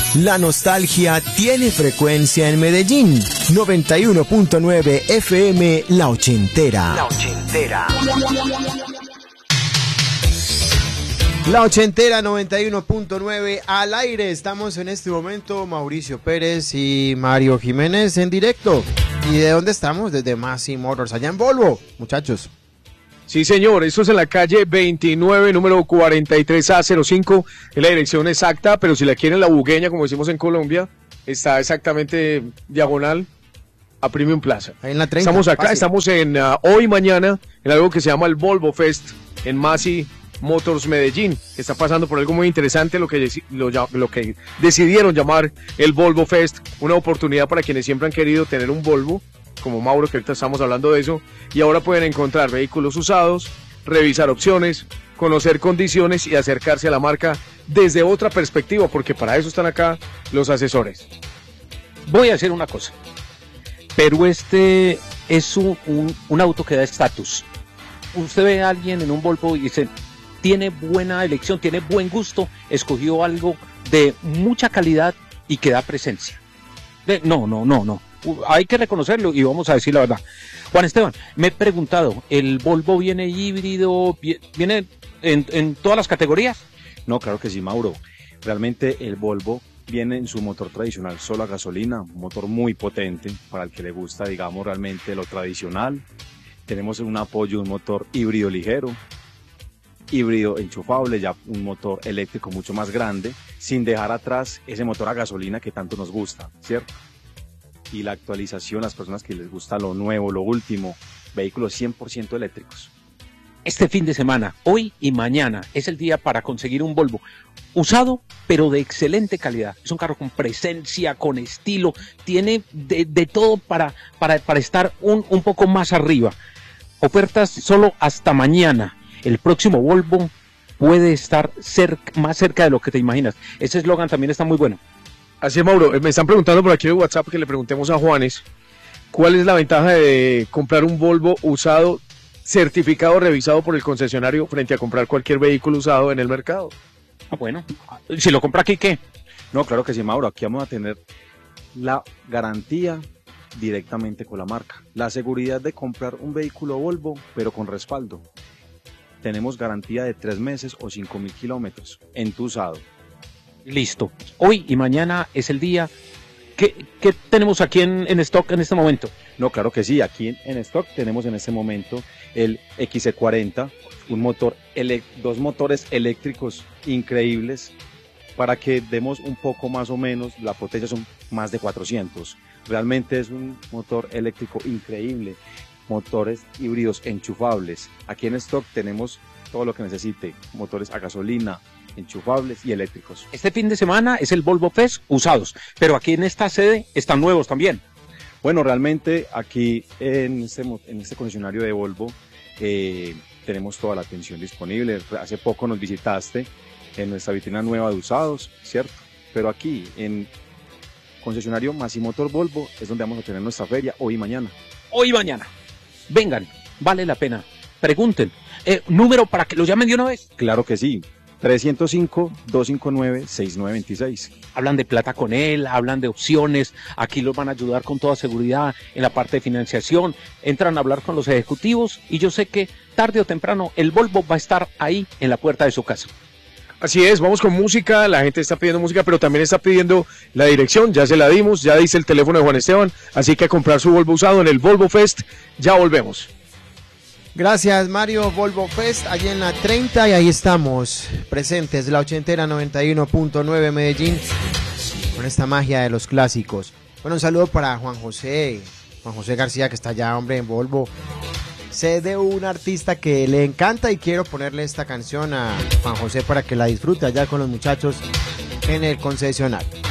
La nostalgia tiene frecuencia en Medellín. 91.9 FM La Ochentera. La Ochentera. La Ochentera 91.9 al aire. Estamos en este momento Mauricio Pérez y Mario Jiménez en directo. ¿Y de dónde estamos? Desde Massey Motors, allá en Volvo, muchachos. Sí, señor, esto es en la calle 29, número 43A05, es la dirección exacta, pero si la quieren la bugueña, como decimos en Colombia, está exactamente diagonal a Premium Plaza. Ahí en la 30. Estamos acá, fácil. estamos en hoy y mañana, en algo que se llama el Volvo Fest, en Massey Motors Medellín. Está pasando por algo muy interesante, lo que decidieron llamar el Volvo Fest, una oportunidad para quienes siempre han querido tener un Volvo, como Mauro, que ahorita estamos hablando de eso, y ahora pueden encontrar vehículos usados, revisar opciones, conocer condiciones y acercarse a la marca desde otra perspectiva, porque para eso están acá los asesores. Voy a hacer una cosa, pero este es un auto que da estatus. Usted ve a alguien en un Volvo y dice, tiene buena elección, tiene buen gusto, escogió algo de mucha calidad y que da presencia. No. Hay que reconocerlo y vamos a decir la verdad. Juan Esteban, me he preguntado, ¿el Volvo viene híbrido? ¿Viene en todas las categorías? No, claro que sí, Mauro. Realmente el Volvo viene en su motor tradicional solo a gasolina, un motor muy potente para el que le gusta, digamos, realmente lo tradicional. Tenemos un apoyo, un motor híbrido ligero, híbrido enchufable, ya un motor eléctrico mucho más grande, sin dejar atrás ese motor a gasolina que tanto nos gusta, ¿cierto? Y la actualización, las personas que les gusta lo nuevo, lo último, vehículos 100% eléctricos. Este fin de semana, hoy y mañana, es el día para conseguir un Volvo usado, pero de excelente calidad. Es un carro con presencia, con estilo, tiene de todo para estar un poco más arriba. Ofertas solo hasta mañana. El próximo Volvo puede estar más cerca de lo que te imaginas. Ese eslogan también está muy bueno. Así es, Mauro, me están preguntando por aquí en WhatsApp que le preguntemos a Juanes, ¿cuál es la ventaja de comprar un Volvo usado, certificado, revisado por el concesionario, frente a comprar cualquier vehículo usado en el mercado? Bueno, si lo compra aquí, ¿qué? No, claro que sí, Mauro, aquí vamos a tener la garantía directamente con la marca, la seguridad de comprar un vehículo Volvo, pero con respaldo. Tenemos garantía de 3 meses o 5.000 kilómetros en tu usado. Listo. Hoy y mañana es el día. ¿Qué tenemos aquí en stock en este momento? No, claro que sí. Aquí en stock tenemos en este momento el XC40, dos motores eléctricos increíbles para que demos un poco más o menos. La potencia son más de 400. Realmente es un motor eléctrico increíble. Motores híbridos enchufables. Aquí en stock tenemos todo lo que necesite. Motores a gasolina, enchufables y eléctricos. Este fin de semana es el Volvo Fest usados, pero aquí en esta sede están nuevos también. Bueno, realmente aquí en este concesionario de Volvo tenemos toda la atención disponible. Hace poco nos visitaste en nuestra vitrina nueva de usados, ¿cierto? Pero aquí en concesionario Massey Motor Volvo es donde vamos a tener nuestra feria hoy y mañana. Hoy y mañana. Vengan, vale la pena. Pregunten. ¿Número para que lo llamen de una vez? Claro que sí. 305-259-6926. Hablan de plata con él, hablan de opciones, aquí los van a ayudar con toda seguridad en la parte de financiación, entran a hablar con los ejecutivos y yo sé que tarde o temprano el Volvo va a estar ahí en la puerta de su casa. Así es, vamos con música, la gente está pidiendo música, pero también está pidiendo la dirección, ya se la dimos, ya dice el teléfono de Juan Esteban, así que a comprar su Volvo usado en el Volvo Fest, ya volvemos. Gracias, Mario. Volvo Fest, allí en la 30 y ahí estamos, presentes, la Ochentera 91.9 Medellín, con esta magia de los clásicos. Bueno, un saludo para Juan José García, que está allá, hombre, en Volvo. Sé de un artista que le encanta y quiero ponerle esta canción a Juan José para que la disfrute allá con los muchachos en el concesionario.